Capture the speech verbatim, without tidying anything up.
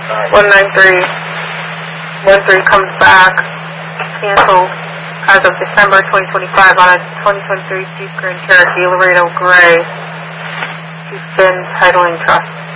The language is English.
one nine three one three comes back, canceled as of December twenty twenty-five on a twenty twenty-three Jeep Grand Cherokee Laredo Gray to Finn Titling Trust.